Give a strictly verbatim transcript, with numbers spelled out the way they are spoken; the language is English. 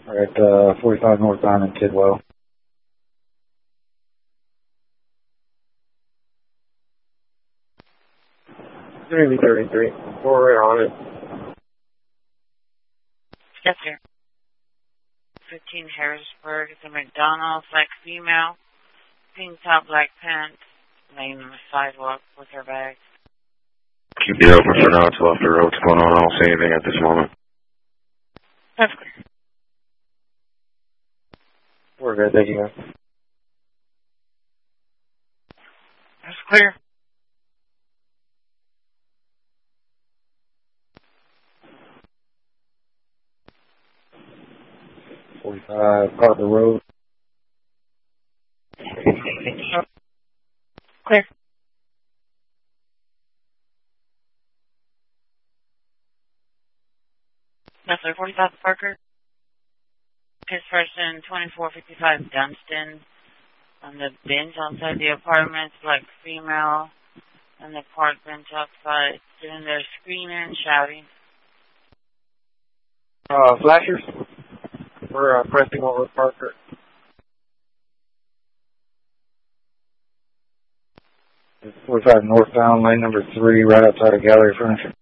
We're at uh, forty-five northbound in Tidwell. three thirty-three. We're right on it. Yes, sir. fifteen Harrisburg. It's a McDonald's, like female. Pink top, black pants. Laying on the sidewalk with her bag. Keep it open for now until after what's going on. I don't see anything at this moment. That's clear. We're good, thank you. That's clear. forty-five Carter Road. Clear. Yes, sir. forty-five Parker. His person twenty-four fifty-five Dunstan. On the bench outside the apartments, like female. On the park bench outside. Sitting there screaming and shouting. Uh, flashers. We're uh, pressing over Parker. forty-five northbound, lane number three, right outside of Gallery Furniture.